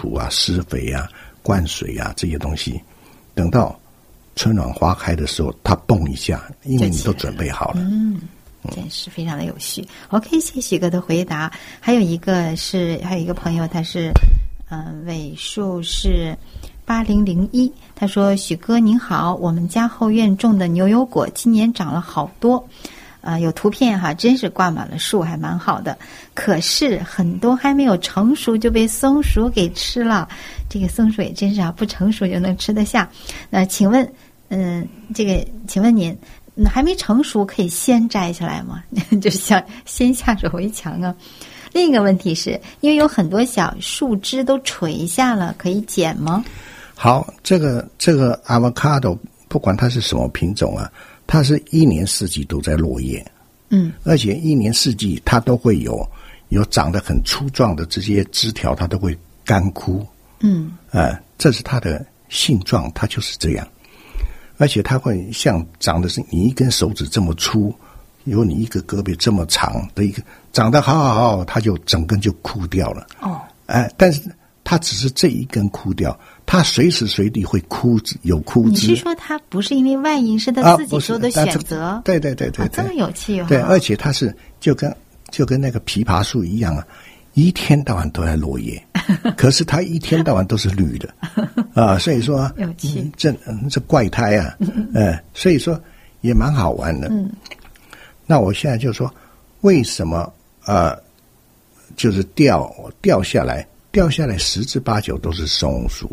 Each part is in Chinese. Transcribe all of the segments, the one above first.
土啊、施肥啊、灌水啊这些东西，等到春暖花开的时候，它蹦一下，因为你都准备好了。 真是非常的有序。OK， 谢谢许哥的回答。还有一个朋友，他是尾数是8001，他说：许哥您好，我们家后院种的牛油果今年长了好多，有图片哈，真是挂满了树，还蛮好的。可是很多还没有成熟就被松鼠给吃了，这个松鼠也真是啊，不成熟就能吃得下。请问请问您，还没成熟可以先摘下来吗？就是像先下手为强啊。另一个问题是，因为有很多小树枝都垂下了，可以剪吗？ 好，这个 avocado 不管它是什么品种啊，它是一年四季都在落叶，而且一年四季它都会有长得很粗壮的这些枝条，它都会干枯，这是它的性状，它就是这样。而且它会像长的是你一根手指这么粗，有你一个胳膊这么长的一个，长得好，它就整根就枯掉了。但是它只是这一根枯掉，它随时随地会枯枝。你是说它不是因为外因，是它自己做的选择？ 对， 这么有趣哦。 对，而且它是就跟那个枇杷树一样啊，一天到晚都在落叶，可是它一天到晚都是绿的所以说这怪胎啊，所以说也蛮好玩的。那我现在就说，为什么就是掉下来10之8九都是松鼠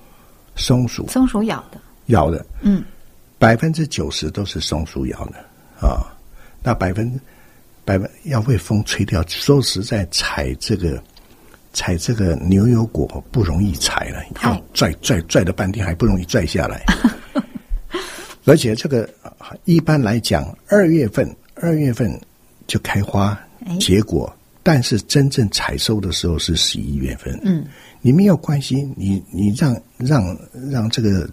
咬的，90%都是松鼠咬的啊。那百分要被风吹掉，说实在，采这个牛油果不容易采了，要拽了半天还不容易拽下来。而且这个一般来讲2月份就开花结果，但是真正采收的时候是11月份。你没有关系，你让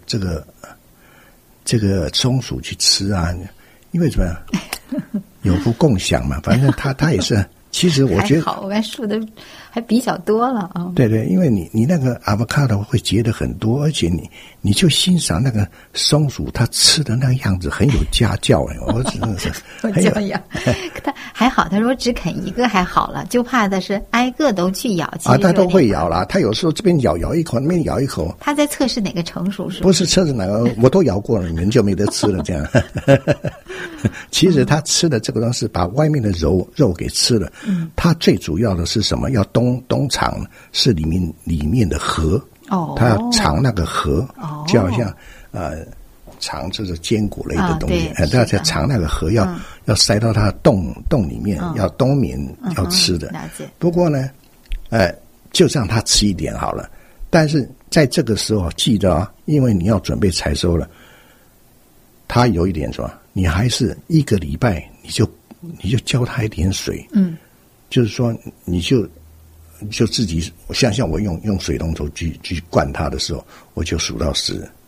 这个松鼠去吃啊，因为怎么样？有福共享嘛，反正它也是。其实我觉得还好，我看树的还比较多了啊。 对，因为你那个 avocado 会结得很多，而且你就欣赏那个松鼠它吃的那个样子，很有家教我真的是很有教养。他还好，他说只啃一个还好了，就怕的是挨个都去咬。 它都会咬啦，它有时候这边咬一口，那边咬一口。 他在测试哪个成熟是吧？ 不是测试哪个，我都咬过了，你们就没得吃了这样。其实它吃的这个东西，把外面的肉给吃了。它最主要的是什么？要冬藏是里面的核。它要藏那个核，就好像藏这个坚果类的东西，它要藏那个核，要塞到它的洞里面，要冬眠要吃的。不过呢，就让它吃一点好了。但是在这个时候记得啊，因为你要准备采收了，它有一点什么？你还是1个礼拜，你就浇它一点水。就是说你就自己像我用水龙头去灌它的时候，我就数到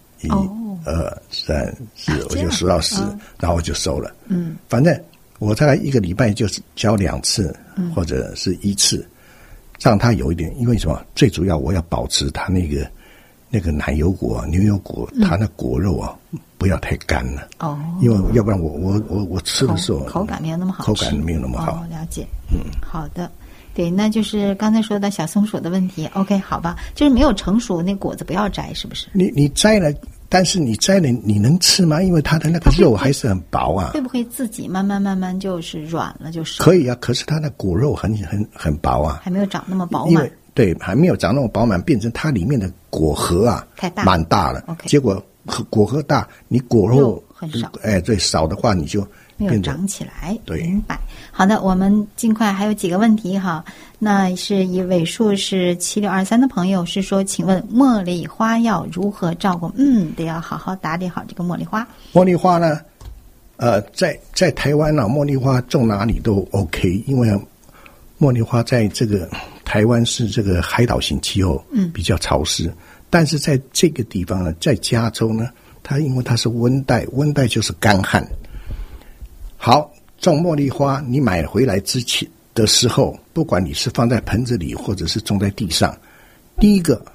10，1、2、3、4，我就数到10，然后我就收了。反正我大概1个礼拜就是浇2次，或者是1次，让它有一点，因为什么？最主要我要保持它那个奶油果、牛油果，它那果肉啊不要太干了。因为要不然我吃的时候口感没有那么好，了解。好的。对，那就是刚才说的小松鼠的问题。OK， 好吧，就是没有成熟那果子不要摘，是不是？ 你摘了，但是你摘了你能吃吗？因为它的那个肉还是很薄啊。 会不会自己慢慢就是软了就是？ 可以啊，可是它的果肉很薄啊， 还没有长那么饱满。 因为对，还没有长那么饱满，变成它里面的果核啊太大， 蛮大了。 OK， 结果果核大，你果肉很少。 对，少的话你就没有长起来。 对， 明白。好的，我们尽快还有几个问题哈。那是以尾数是7623的朋友是说，请问茉莉花要如何照顾？得要好好打理好这个茉莉花。 茉莉花呢，在台湾啊，茉莉花种哪里都 OK， 因为茉莉花在这个台湾是这个海岛型气候，比较潮湿。但是在这个地方呢，在加州呢，因为它是温带就是干旱。好，种茉莉花，你买回来之前的时候，不管你是放在盆子里或者是种在地上，第一个